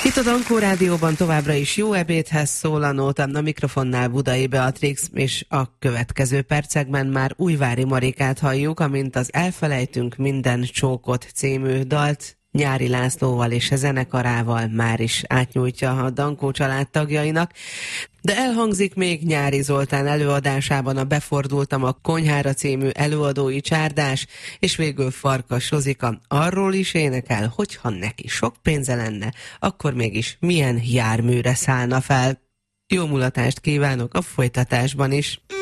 Itt a Dankó Rádióban továbbra is jó ebédhez szól a nóta, a mikrofonnál Budai Beatrix, és a következő percekben már Újvári Marikát halljuk, amint az Elfelejtünk minden csókot című dalt Nyári Lászlóval és a zenekarával már is átnyújtja a Dankó családtagjainak. De elhangzik még Nyári Zoltán előadásában a Befordultam a konyhára című előadói csárdás, és végül Farkas Rozika arról is énekel, hogyha neki sok pénze lenne, akkor mégis milyen járműre szállna fel. Jó mulatást kívánok a folytatásban is!